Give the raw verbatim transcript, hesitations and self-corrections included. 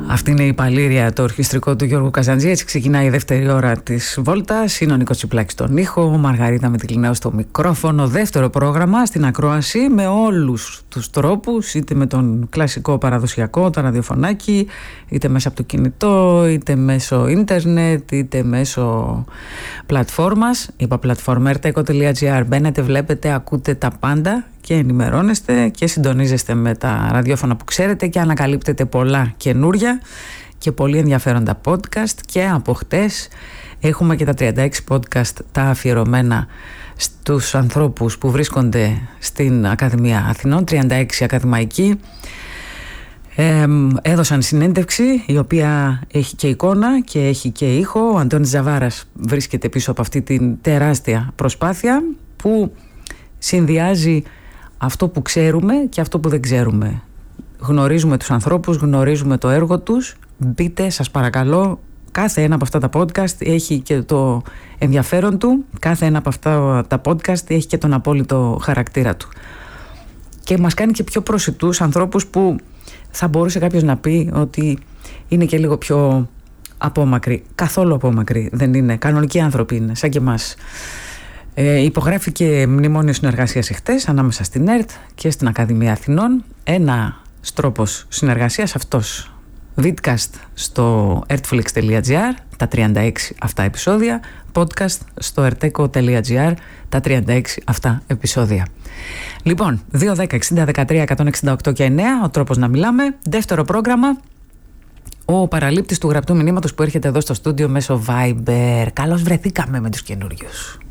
Αυτή είναι η Παλήρια, το ορχιστρικό του Γιώργου Καζαντζή. Έτσι ξεκινάει η δεύτερη ώρα της Βόλτας. Είναι ο Νίκος Τσιπλάκης στον ήχο, Μαργαρίτα Μητυλινέου στο μικρόφωνο. Δεύτερο πρόγραμμα στην ακρόαση με όλους τους τρόπους, είτε με τον κλασικό παραδοσιακό, το ραδιοφωνάκι, είτε μέσα από το κινητό, είτε μέσω ίντερνετ, είτε μέσω πλατφόρμας. Είπα πλατφόρμα ερτέκο τελεία τζι άρ. Μπαίνετε, βλέπετε, ακούτε τα πάντα και ενημερώνεστε και συντονίζεστε με τα ραδιόφωνα που ξέρετε και ανακαλύπτετε πολλά καινούρια και πολύ ενδιαφέροντα podcast. Και από χτες έχουμε και τα τριάντα έξι podcast, τα αφιερωμένα στους ανθρώπους που βρίσκονται στην Ακαδημία Αθηνών, τριάντα έξι ακαδημαϊκοί. Ε, έδωσαν συνέντευξη η οποία έχει και εικόνα και έχει και ήχο. Ο Αντώνης Ζαβάρας βρίσκεται πίσω από αυτή την τεράστια προσπάθεια που συνδυάζει αυτό που ξέρουμε και αυτό που δεν ξέρουμε. Γνωρίζουμε τους ανθρώπους, γνωρίζουμε το έργο τους. Μπείτε, σας παρακαλώ, κάθε ένα από αυτά τα podcast έχει και το ενδιαφέρον του, κάθε ένα από αυτά τα podcast έχει και τον απόλυτο χαρακτήρα του. Και μας κάνει και πιο προσιτούς ανθρώπους που θα μπορούσε κάποιος να πει ότι είναι και λίγο πιο απόμακροι. Καθόλου απόμακροι δεν είναι, κανονικοί άνθρωποι είναι, σαν και εμάς. Ε, υπογράφηκε μνημόνιο συνεργασίας εχθές ανάμεσα στην ΕΡΤ και στην Ακαδημία Αθηνών. Ένα τρόπος συνεργασίας αυτός. Vidcast στο ερτφλίξ τελεία τζι άρ, τα τριάντα έξι αυτά επεισόδια. Podcast στο ερτέκο τελεία τζι άρ, τα τριάντα έξι αυτά επεισόδια. Λοιπόν, δύο δέκα εξήντα δεκατρία εκατόν εξήντα οκτώ και εννέα, ο τρόπος να μιλάμε. Δεύτερο πρόγραμμα, ο παραλήπτης του γραπτού μηνύματος που έρχεται εδώ στο στούντιο μέσω Viber. Καλώς βρεθήκαμε με τους καινούριους.